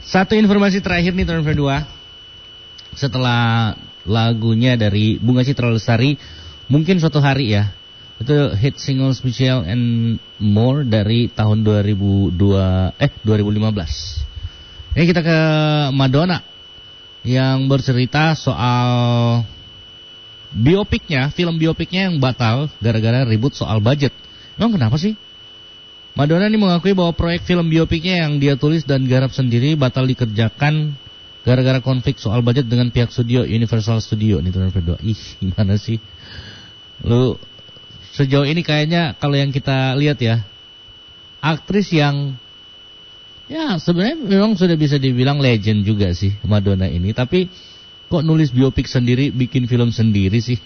Satu informasi terakhir nih tahun kedua. Setelah lagunya dari Bunga Citra Lestari, mungkin suatu hari ya. Itu hit single Special and More dari tahun 2015. Ini kita ke Madonna yang bercerita soal biopiknya, film biopiknya yang batal gara-gara ribut soal budget. Emang kenapa sih? Madonna ini mengakui bahwa proyek film biopiknya yang dia tulis dan garap sendiri batal dikerjakan gara-gara konflik soal budget dengan pihak studio Universal Studio. Ini tahun kedua. Gimana sih? Lu sejauh ini kayaknya kalau yang kita lihat ya, aktris yang ya sebenarnya memang sudah bisa dibilang legend juga sih Madonna ini, tapi kok nulis biopik sendiri, bikin film sendiri sih.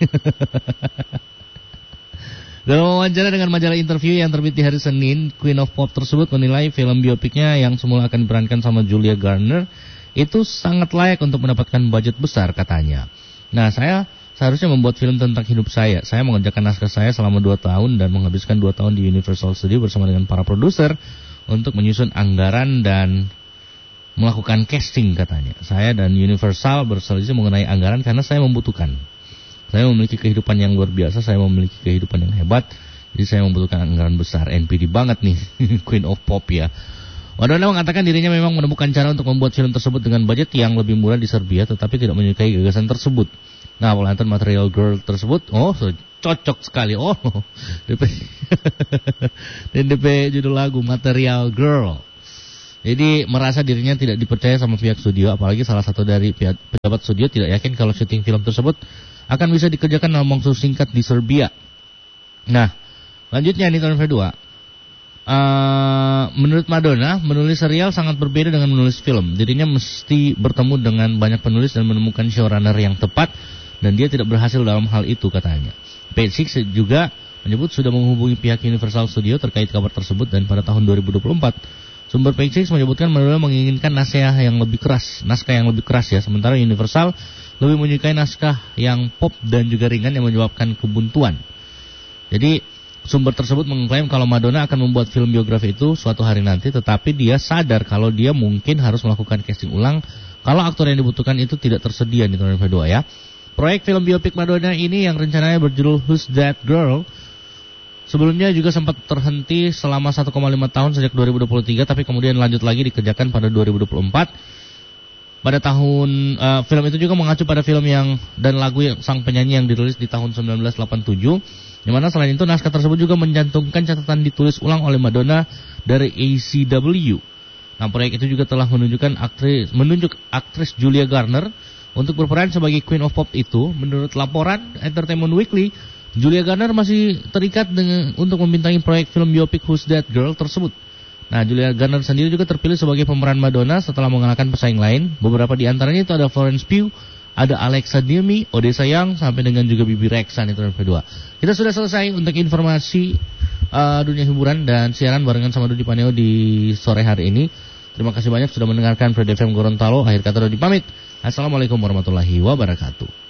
Dalam wawancara dengan majalah Interview yang terbit di hari Senin, Queen of Pop tersebut menilai film biopiknya yang semula akan diperankan sama Julia Garner itu sangat layak untuk mendapatkan budget besar katanya. Nah, saya seharusnya membuat film tentang hidup saya. Saya mengerjakan naskah saya selama 2 tahun dan menghabiskan 2 tahun di Universal Studio bersama dengan para produser untuk menyusun anggaran dan melakukan casting katanya. Saya dan Universal berselisih mengenai anggaran karena saya membutuhkan. Saya memiliki kehidupan yang luar biasa, saya memiliki kehidupan yang hebat, jadi saya membutuhkan anggaran besar. NPD banget nih, Queen of Pop ya. Madonna mengatakan dirinya memang menemukan cara untuk membuat film tersebut dengan budget yang lebih murah di Serbia, tetapi tidak menyukai gagasan tersebut. Nah, Valentine Material Girl tersebut, cocok sekali. DP judul lagu Material Girl. Jadi merasa dirinya tidak dipercaya sama pihak studio, apalagi salah satu dari pejabat studio tidak yakin kalau syuting film tersebut akan bisa dikerjakan dalam waktu singkat di Serbia. Nah, lanjutnya nih tahun kedua. Menurut Madonna, menulis serial sangat berbeda dengan menulis film. Dirinya mesti bertemu dengan banyak penulis dan menemukan showrunner yang tepat, dan dia tidak berhasil dalam hal itu katanya. Page Six juga menyebut sudah menghubungi pihak Universal Studio terkait kabar tersebut, dan pada tahun 2024 sumber Page Six menyebutkan Madonna menginginkan naskah yang lebih keras ya, sementara Universal lebih menyukai naskah yang pop dan juga ringan yang menyebabkan kebuntuan. Jadi sumber tersebut mengklaim kalau Madonna akan membuat film biografi itu suatu hari nanti, tetapi dia sadar kalau dia mungkin harus melakukan casting ulang kalau aktor yang dibutuhkan itu tidak tersedia di tahun kedua ya. Proyek film biopik Madonna ini yang rencananya berjudul Who's That Girl sebelumnya juga sempat terhenti selama 1,5 tahun sejak 2023, tapi kemudian lanjut lagi dikerjakan pada 2024. Pada tahun film itu juga mengacu pada film yang dan lagu yang sang penyanyi yang dirilis di tahun 1987. Di mana selain itu naskah tersebut juga mencantumkan catatan ditulis ulang oleh Madonna dari ACW. Nah, proyek itu juga telah menunjuk aktris Julia Garner untuk berperan sebagai Queen of Pop itu. Menurut laporan Entertainment Weekly, Julia Garner masih terikat untuk membintangi proyek film biopik Who's That Girl tersebut. Nah, Julia Garner sendiri juga terpilih sebagai pemeran Madonna setelah mengalahkan pesaing lain. Beberapa di antaranya itu ada Florence Pugh, ada Alexa Demi, Odessa Young, sampai dengan juga Bibi Rexha. Itu yang kedua. Kita sudah selesai untuk informasi dunia hiburan dan siaran barengan sama Dodi Paneo di sore hari ini. Terima kasih banyak sudah mendengarkan Fred FM Gorontalo. Akhir kata Dodi pamit. Assalamualaikum warahmatullahi wabarakatuh.